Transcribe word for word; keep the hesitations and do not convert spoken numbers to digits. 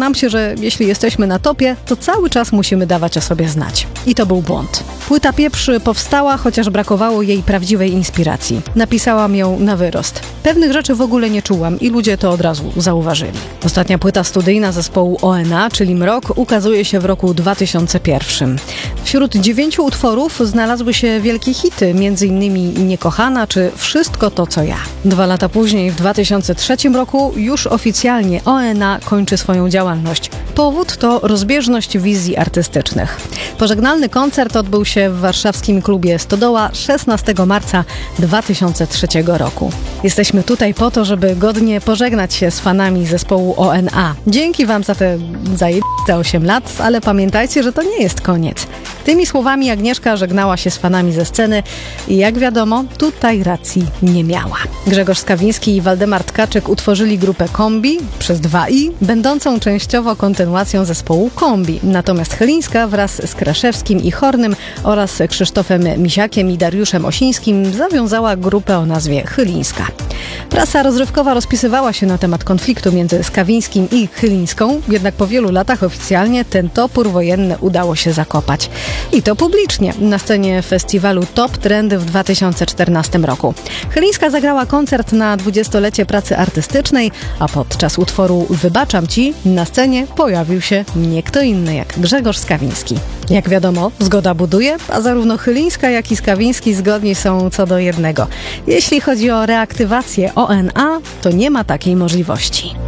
nam się, że jeśli jesteśmy na topie, to cały czas musimy dawać o sobie znać. I to był błąd. Płyta Pieprz powstała, chociaż brakowało jej prawdziwej inspiracji. Napisałam ją na wyrost. Pewnych rzeczy w ogóle nie czułam i ludzie to od razu zauważyli. Ostatnia płyta studyjna zespołu O N A, czyli Mrok, ukazuje się w roku dwa tysiące pierwszym. Wśród dziewięciu utworów znalazły się wielkie hity, m.in. Niekochana czy Wszystko to, co ja. Dwa lata później, w dwa tysiące trzecim roku, już oficjalnie O N A kończy swoją działalność. Powód to rozbieżność wizji artystycznych. Pożegnalny koncert odbył się w warszawskim klubie Stodoła szesnastego marca dwa tysiące trzeciego roku. Jesteśmy tutaj po to, żeby godnie pożegnać się z fanami zespołu O N A. Dzięki Wam za te zajebiste osiem lat, ale pamiętajcie, że to nie jest koniec. Tymi słowami Agnieszka żegnała się z fanami ze sceny i jak wiadomo, tutaj racji nie miała. Grzegorz Skawiński i Waldemar Tkaczyk utworzyli grupę Kombi przez dwa i, będącą częściowo kontynuacją zespołu Kombi. Natomiast Chylińska wraz z Kraszewskim i Hornym oraz Krzysztofem Misiakiem i Dariuszem Osińskim zawiązała grupę o nazwie Chylińska. Prasa rozrywkowa rozpisywała się na temat konfliktu między Skawińskim i Chylińską, jednak po wielu latach oficjalnie ten topór wojenny udało się zakopać. I to publicznie, na scenie festiwalu Top Trendy w dwa tysiące czternastym roku. Chylińska zagrała koncert na dwudziestolecie pracy artystycznej, a podczas utworu Wybaczam Ci na scenie pojawił się nie kto inny jak Grzegorz Skawiński. Jak wiadomo, zgoda buduje, a zarówno Chylińska, jak i Skawiński zgodni są co do jednego. Jeśli chodzi o reaktywację O N A, to nie ma takiej możliwości.